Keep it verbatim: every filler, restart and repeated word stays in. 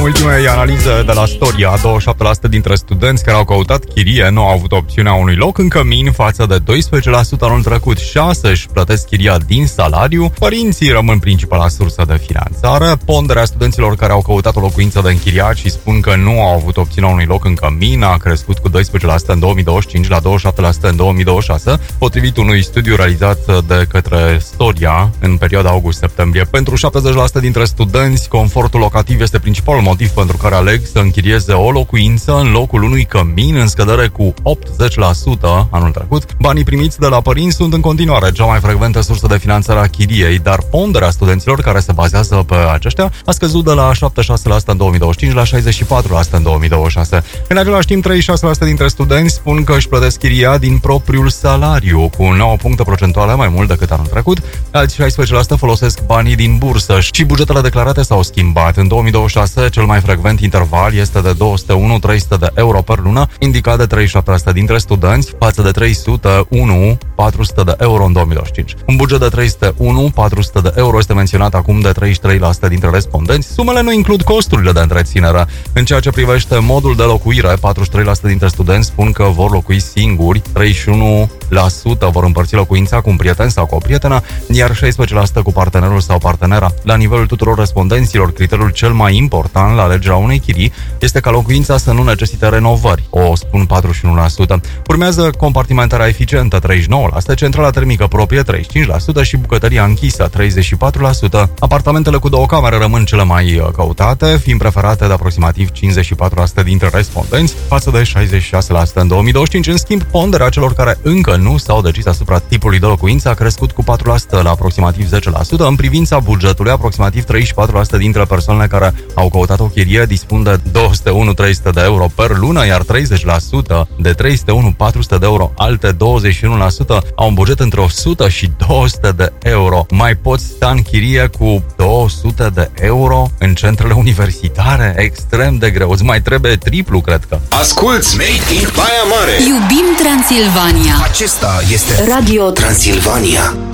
ultimei analize de la Storia, douăzeci și șapte la sută dintre studenți care au căutat chirie nu au avut opțiunea unui loc în cămin față de doisprezece la sută anul trecut. șase își plătesc chiria din salariu. Părinții rămân principala sursă de finanțare. Ponderea studenților care au căutat o locuință de închiriat și spun că nu au avut opțiunea unui loc în cămin a crescut cu doisprezece la sută în două mii douăzeci și cinci la douăzeci și șapte la sută în două mii douăzeci și șase, potrivit unui studiu realizat de către Storia în perioada august-septembrie. Pentru șaptezeci la sută dintre studenți, confortul locativ este principalul motiv pentru care aleg să închirieze o locuință în locul unui cămin, în scădere cu optzeci la sută anul trecut. Banii primiți de la părinți sunt în continuare cea mai frecventă sursă de finanțare a chiriei, dar ponderea studenților care se bazează pe aceștia a scăzut de la șaptezeci și șase la sută în două mii douăzeci și cinci la șaizeci și patru la sută în două mii douăzeci și șase. În același timp, treizeci și șase la sută dintre studenți spun că își plătesc chiria din propriul salariu, cu nouă puncte procentuale mai mult decât anul trecut. Alți șaisprezece la sută folosesc banii din bursă și bugetele declarate s-au schimbat. În două mii douăzeci și șase, cel mai frecvent interval este de două sute unu - trei sute de euro per lună, indicat de treizeci și șapte la sută dintre studenți, față de trei sute unu - patru sute de euro în două mii douăzeci și cinci. Un buget de trei sute unu - patru sute de euro este menționat acum de treizeci și trei la sută dintre respondenți. Sumele nu includ costurile de întreținere. În ceea ce privește modul de locuire, patruzeci și trei la sută dintre studenți spun că vor locui singuri, treizeci și unu la sută vor împărți locuința cu un prieten sau cu o prietenă, iar șaisprezece la sută cu partenerul sau partenera. La nivelul tuturor respondenților, criteriul cel mai important la alegerea unei chirii este ca locuința să nu necesite renovări, o spun patruzeci și unu la sută. Urmează compartimentarea eficientă, treizeci și nouă la sută, centrala termică proprie, treizeci și cinci la sută și bucătăria închisă, treizeci și patru la sută. Apartamentele cu două camere rămân cele mai căutate, fiind preferate de aproximativ cincizeci și patru la sută dintre respondenți, față de șaizeci și șase la sută în două mii douăzeci și cinci. În schimb, ponderea celor care încă nu s-au decis asupra tipului de locuință a crescut cu patru la sută la aproximativ zece la sută. În privința bugetului, aproximativ treizeci și patru la sută dintre persoanele care au căutat o chirie dispun de două sute unu - trei sute de euro per lună, iar treizeci la sută de trei sute unu - patru sute de euro. Alte douăzeci și unu la sută au un buget între o sută și două sute de euro. Mai poți sta în chirie cu două sute de euro în centrele universitare? Extrem de greu. Îți mai trebuie triplu, cred că. Asculți Made in Baia Mare. Iubim Transilvania. Acesta este Radio Transilvania.